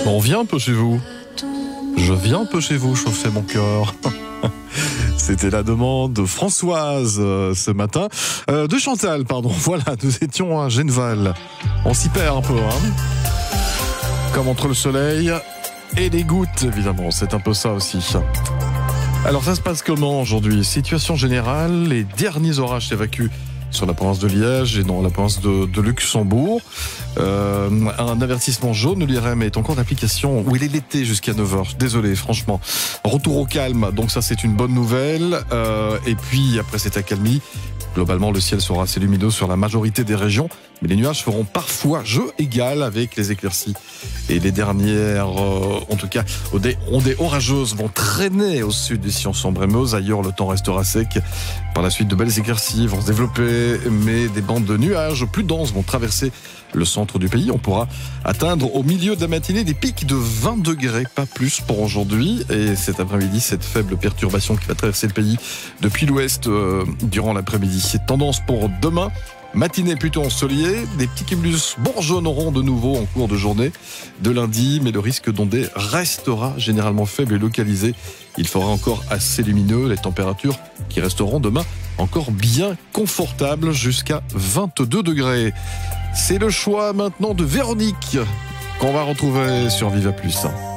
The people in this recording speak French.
On vient un peu chez vous. Je viens un peu chez vous chauffer mon cœur. C'était la demande de Françoise ce matin. De Chantal, pardon. Voilà, nous étions à Genneval. On s'y perd un peu, hein. Comme entre le soleil et les gouttes, évidemment. C'est un peu ça aussi. Alors, ça se passe comment aujourd'hui? Situation générale, les derniers orages s'évacuent sur la province de Liège et dans la province de Luxembourg. Un avertissement jaune, l'IRM est encore d'application où il est l'été jusqu'à 9h. Désolé, franchement. Retour au calme, donc ça c'est une bonne nouvelle. Et puis après cette accalmie, globalement le ciel sera assez lumineux sur la majorité des régions, mais les nuages feront parfois jeu égal avec les éclaircies. Et les dernières, en tout cas, ondées orageuses vont traîner au sud des Sciences-en-Brémeuse. Ailleurs, le temps restera sec. Par la suite, de belles éclaircies vont se développer, mais des bandes de nuages plus denses vont traverser le centre du pays. On pourra atteindre au milieu de la matinée des pics de 20 degrés, pas plus pour aujourd'hui. Et cet après-midi, cette faible perturbation qui va traverser le pays depuis l'ouest durant l'après-midi. C'est tendance pour demain. Matinée plutôt ensoleillée, des petits cumulus bourgeonneront de nouveau en cours de journée de lundi, mais le risque d'ondée restera généralement faible et localisé. Il fera encore assez lumineux, les températures qui resteront demain encore bien confortables jusqu'à 22 degrés. C'est le choix maintenant de Véronique qu'on va retrouver sur Viva Plus.